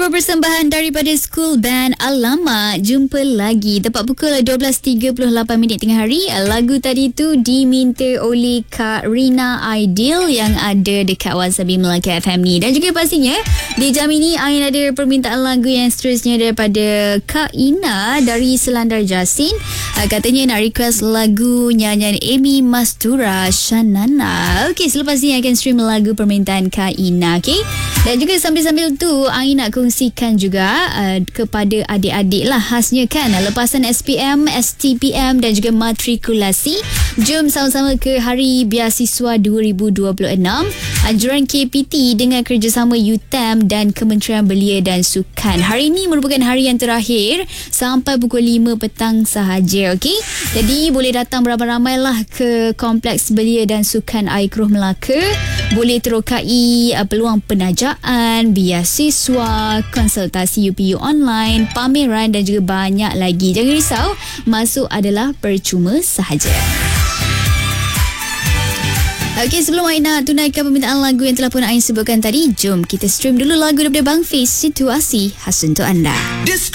Persembahan daripada School Band Alamak. Jumpa lagi tepat pukul 12.38 tengah hari. Lagu tadi tu diminta oleh Kak Rina Aidil yang ada dekat Wasabi Melaka FM ni. Dan juga pastinya di jam ini Ain ada permintaan lagu yang seterusnya daripada Kak Ina dari Selandar Jasin. Katanya nak request lagu nyanyian Amy Mastura, Shanana. Okey, selepas ni akan stream lagu permintaan Kak Ina. Okey. Dan juga sambil-sambil tu Ain nak kongsikan juga kepada adik-adik lah, khasnya kan lepasan SPM, STPM dan juga matrikulasi. Jom sama-sama ke Hari Beasiswa 2026 anjuran KPT dengan kerjasama UTM dan Kementerian Belia dan Sukan. Hari ini merupakan hari yang terakhir sampai pukul 5 petang sahaja. Okey, jadi boleh datang beramai-ramai lah ke Kompleks Belia dan Sukan Airkeruh Melaka. Boleh terokai peluang penajaan, beasiswa, konsultasi UPU online, pameran dan juga banyak lagi. Jangan risau, masuk adalah percuma sahaja. Okey, sebelum Ain nak tunaikan permintaan lagu yang telah pun Ain sebutkan tadi, jom kita stream dulu lagu daripada Bang Fiz, Situasi khas untuk anda.